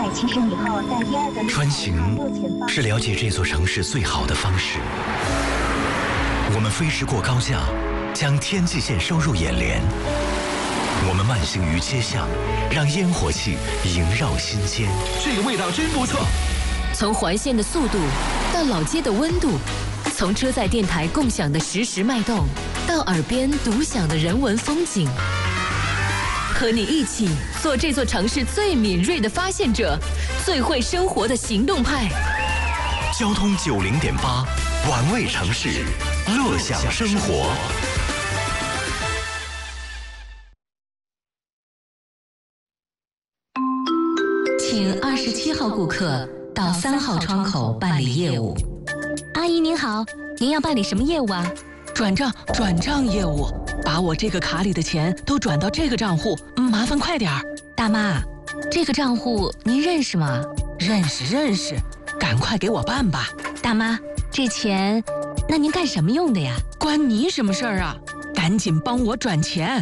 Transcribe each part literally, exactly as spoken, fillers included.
其实以后在第二个穿行是了解这座城市最好的方式。我们飞驰过高架，将天际线收入眼帘。我们慢行于街巷，让烟火气萦绕心间。 这个味道真不错。 从环线的速度到老街的温度，从车载电台共享的实时脉动，到耳边独享的人文风景。和你一起做这座城市最敏锐的发现者，最会生活的行动派。 交通九零点八，玩味城市，乐享生活。 请二十七号顾客到三号窗口办理业务。 阿姨您好，您要办理什么业务啊？ 转账，转账业务，把我这个卡里的钱都转到这个账户，麻烦快点儿。 大妈，这个账户您认识吗？ 认识认识，赶快给我办吧。 大妈，这钱，那您干什么用的呀？ 关你什么事儿啊？赶紧帮我转钱。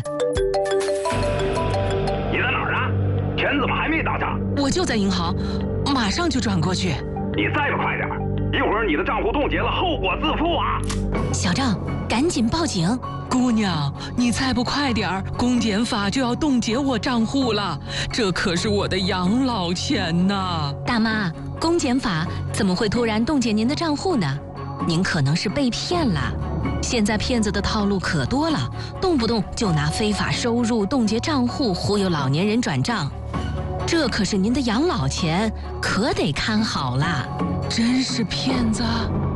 你在哪儿啊？钱怎么还没到账？ 我就在银行，马上就转过去。 你再不快点儿，一会儿你的账户冻结了，后果自负啊！ 小郑，赶紧报警！ 姑娘，你再不快点儿，公检法就要冻结我账户了，这可是我的养老钱呐！ 大妈，公检法怎么会突然冻结您的账户呢？您可能是被骗了。现在骗子的套路可多了，动不动就拿非法收入冻结账户忽悠老年人转账，这可是您的养老钱，可得看好了。 真是骗子！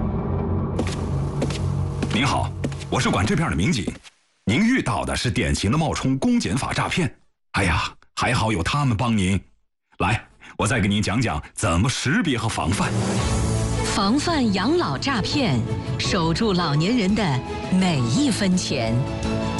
您好，我是管这片的民警，您遇到的是典型的冒充公检法诈骗。哎呀，还好有他们帮您。来，我再给您讲讲怎么识别和防范。 防范养老诈骗，守住老年人的每一分钱。